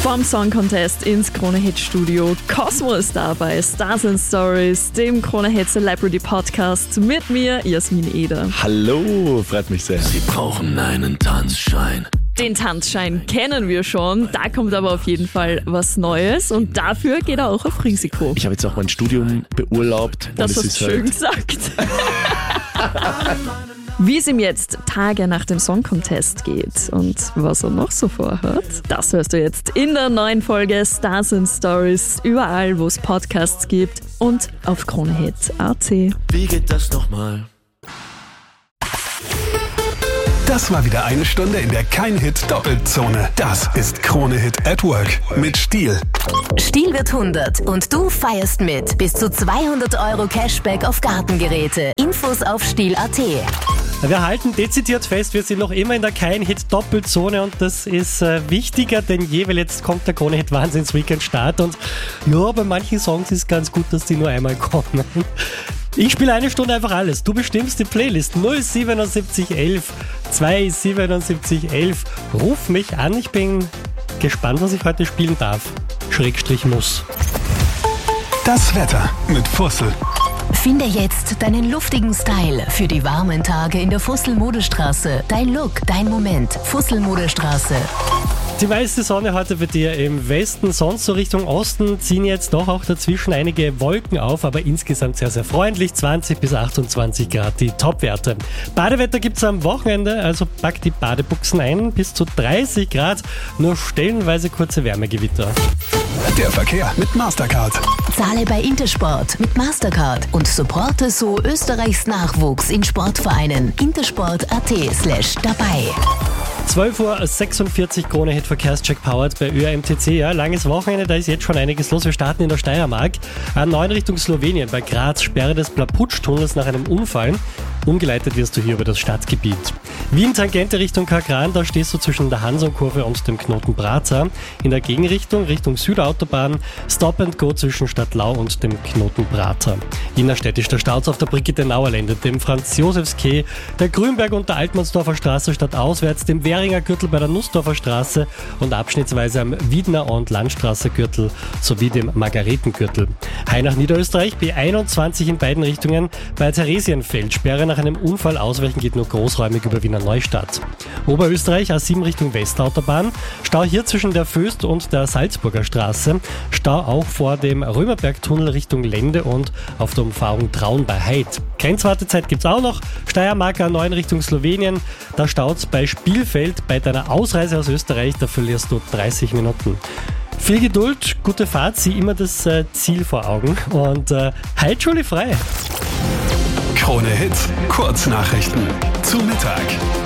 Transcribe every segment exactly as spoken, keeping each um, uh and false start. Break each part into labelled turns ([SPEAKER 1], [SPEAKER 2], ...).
[SPEAKER 1] Vom Song Contest ins Krone-Hit-Studio. Cosmo ist da bei Stars and Stories, dem Krone-Hit Celebrity Podcast mit mir, Jasmin Eder.
[SPEAKER 2] Hallo, freut mich sehr.
[SPEAKER 3] Sie brauchen einen Tanzschein.
[SPEAKER 1] Den Tanzschein kennen wir schon, da kommt aber auf jeden Fall was Neues und dafür geht er auch auf Risiko.
[SPEAKER 2] Ich habe jetzt auch mein Studium beurlaubt.
[SPEAKER 1] Das
[SPEAKER 2] und es
[SPEAKER 1] hast
[SPEAKER 2] ist
[SPEAKER 1] du schön
[SPEAKER 2] halt
[SPEAKER 1] gesagt. Wie es ihm jetzt Tage nach dem Song Contest geht und was er noch so vorhat, das hörst du jetzt in der neuen Folge Stars and Stories, überall wo es Podcasts gibt und auf Krone-Hit Punkt a t.
[SPEAKER 3] Wie geht das nochmal?
[SPEAKER 4] Das war wieder eine Stunde, in der kein Hit doppelt Zone. Das ist Krone-Hit at Work mit Stiel.
[SPEAKER 5] Stiel wird hundert und du feierst mit. Bis zu zweihundert Euro Cashback auf Gartengeräte. Infos auf stiel punkt a t.
[SPEAKER 6] Wir halten dezidiert fest, wir sind noch immer in der Kein-Hit-Doppelzone und das ist äh, wichtiger denn je, weil jetzt kommt der Krone-Hit-Wahnsinns-Weekend-Start und ja, bei manchen Songs ist ganz gut, dass die nur einmal kommen. Ich spiele eine Stunde einfach alles. Du bestimmst die Playlist null siebenundsiebzig elf zweihundertsiebenundsiebzig elf. Ruf mich an, ich bin gespannt, was ich heute spielen darf. Schrägstrich muss.
[SPEAKER 4] Das Wetter mit Fussel.
[SPEAKER 5] Finde jetzt deinen luftigen Style für die warmen Tage in der Fussel-Modestraße. Dein Look, dein Moment. Fussel-Modestraße.
[SPEAKER 6] Die meiste Sonne heute bei dir im Westen, sonst so Richtung Osten ziehen jetzt doch auch dazwischen einige Wolken auf, aber insgesamt sehr, sehr freundlich, zwanzig bis achtundzwanzig Grad die Topwerte. Badewetter gibt's am Wochenende, also pack die Badebuchsen ein, bis zu dreißig Grad, nur stellenweise kurze Wärmegewitter.
[SPEAKER 4] Der Verkehr mit Mastercard.
[SPEAKER 5] Zahle bei Intersport mit Mastercard und supporte so Österreichs Nachwuchs in Sportvereinen. intersport punkt a t slash dabei.
[SPEAKER 6] zwölf Uhr sechsundvierzig Krone-Hit Verkehrscheck powered bei Ö R M T C. Ja, langes Wochenende, da ist jetzt schon einiges los. Wir starten in der Steiermark. An neun Richtung Slowenien bei Graz, Sperre des Plaputsch-Tunnels nach einem Unfall. Umgeleitet wirst du hier über das Stadtgebiet. Wien Tangente Richtung Kagran, da stehst du zwischen der Hansonkurve und dem Knoten Braza. In der Gegenrichtung Richtung Südautobahn Stop and Go zwischen Stadtlau und dem Knoten Braza. Innerstädtisch der Staus auf der Brigitte-Nauer Lände, dem Franz-Josefs-Quai, der Grünberg und der Altmannsdorfer Straße stadtauswärts, dem Währinger Gürtel bei der Nussdorfer Straße und abschnittsweise am Wiedner und Landstraße Gürtel sowie dem Margaretengürtel. Heim nach Niederösterreich B einundzwanzig in beiden Richtungen bei Theresienfeld. Sperre nach einem Unfall, ausweichen geht nur großräumig über Wiener Neustadt. Oberösterreich A sieben Richtung Westautobahn. Stau hier zwischen der Föst und der Salzburger Straße. Stau auch vor dem Römerbergtunnel Richtung Lende und auf der Umfahrung Traun bei Heid. Grenzwartezeit gibt's auch noch. Steiermark A neun Richtung Slowenien. Da staut's bei Spielfeld bei deiner Ausreise aus Österreich. Da verlierst du dreißig Minuten. Viel Geduld, gute Fahrt, sieh immer das äh, Ziel vor Augen und äh, halt Schule frei.
[SPEAKER 4] Krone-Hit Kurznachrichten zu Mittag.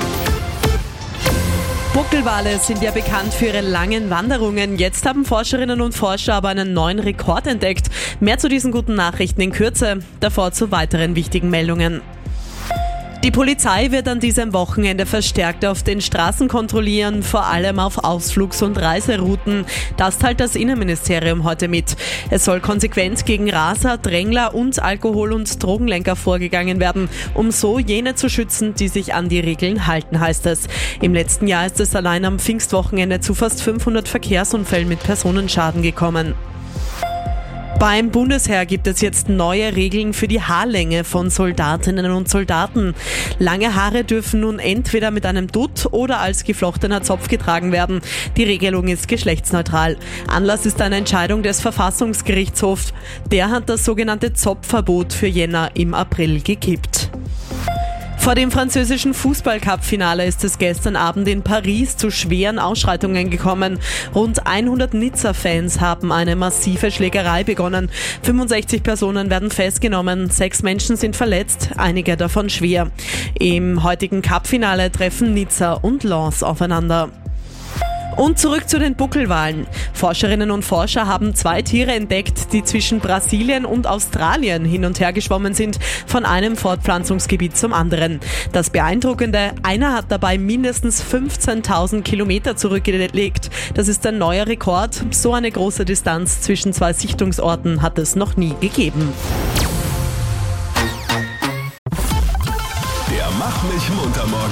[SPEAKER 7] Buckelwale sind ja bekannt für ihre langen Wanderungen. Jetzt haben Forscherinnen und Forscher aber einen neuen Rekord entdeckt. Mehr zu diesen guten Nachrichten in Kürze. Davor zu weiteren wichtigen Meldungen. Die Polizei wird an diesem Wochenende verstärkt auf den Straßen kontrollieren, vor allem auf Ausflugs- und Reiserouten. Das teilt das Innenministerium heute mit. Es soll konsequent gegen Raser, Drängler und Alkohol- und Drogenlenker vorgegangen werden, um so jene zu schützen, die sich an die Regeln halten, heißt es. Im letzten Jahr ist es allein am Pfingstwochenende zu fast fünfhundert Verkehrsunfällen mit Personenschaden gekommen. Beim Bundesheer gibt es jetzt neue Regeln für die Haarlänge von Soldatinnen und Soldaten. Lange Haare dürfen nun entweder mit einem Dutt oder als geflochtener Zopf getragen werden. Die Regelung ist geschlechtsneutral. Anlass ist eine Entscheidung des Verfassungsgerichtshofs. Der hat das sogenannte Zopfverbot für Jänner im April gekippt. Vor dem französischen Fußball-Cup-Finale ist es gestern Abend in Paris zu schweren Ausschreitungen gekommen. Rund hundert Nizza-Fans haben eine massive Schlägerei begonnen. fünfundsechzig Personen werden festgenommen, sechs Menschen sind verletzt, einige davon schwer. Im heutigen Cup-Finale treffen Nizza und Lens aufeinander. Und zurück zu den Buckelwalen. Forscherinnen und Forscher haben zwei Tiere entdeckt, die zwischen Brasilien und Australien hin und her geschwommen sind, von einem Fortpflanzungsgebiet zum anderen. Das Beeindruckende, einer hat dabei mindestens fünfzehntausend Kilometer zurückgelegt. Das ist ein neuer Rekord. So eine große Distanz zwischen zwei Sichtungsorten hat es noch nie gegeben.
[SPEAKER 4] Der Mach mich munter Morgen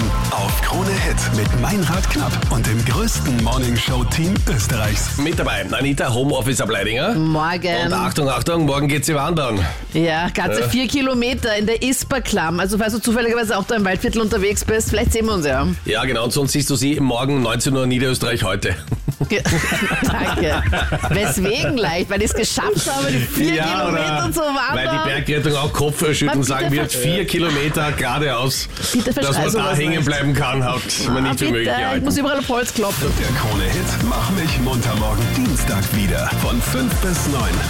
[SPEAKER 4] Morgen auf Krone Hit mit Meinrad Knapp und dem größten Morning-Show-Team Österreichs.
[SPEAKER 8] Mit dabei Anita, Homeoffice Ableidinger.
[SPEAKER 9] Morgen.
[SPEAKER 8] Und Achtung, Achtung, morgen geht sie wandern.
[SPEAKER 9] Ja, ganze
[SPEAKER 8] Ja.
[SPEAKER 9] vier Kilometer in der Isperklamm. Also falls du zufälligerweise auch da im Waldviertel unterwegs bist, vielleicht sehen wir uns ja.
[SPEAKER 8] Ja, genau, und sonst siehst du sie morgen neunzehn Uhr Niederösterreich heute.
[SPEAKER 9] Ge- Danke. Weswegen leicht? Weil ich es geschafft habe, die vier Kilometer zu wandern.
[SPEAKER 8] weil die Bergrettung auch Kopfschütteln
[SPEAKER 9] Man,
[SPEAKER 8] sagen
[SPEAKER 9] bitte
[SPEAKER 8] wird,
[SPEAKER 9] ver-
[SPEAKER 8] vier Kilometer geradeaus,
[SPEAKER 9] Bitte
[SPEAKER 8] dass
[SPEAKER 9] verschrei
[SPEAKER 8] man da
[SPEAKER 9] sowas
[SPEAKER 8] hängen
[SPEAKER 9] nicht.
[SPEAKER 8] bleiben kann, hat man
[SPEAKER 9] Ah,
[SPEAKER 8] nicht für
[SPEAKER 9] bitte,
[SPEAKER 8] möglich
[SPEAKER 9] ich
[SPEAKER 8] gehalten.
[SPEAKER 9] muss überall auf Holz klopfen.
[SPEAKER 4] Der Krone Hit Mach mich munter morgen Dienstag wieder von fünf bis neun.